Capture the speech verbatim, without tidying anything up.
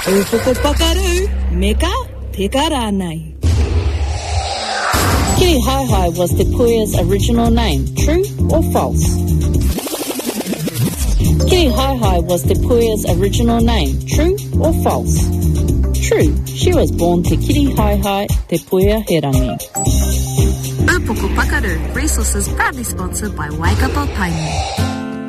Upoko pakaru, meka te karanai. Kiri Hai Hai was Te Puia's original name. True or false? Kiri Hai Hai was Te Puia's original name. True or false? True. She was born to Kiri Hai Hai, Te Puia Herangi. Upoko Pakaru, resources proudly sponsored by Waikato Tainui.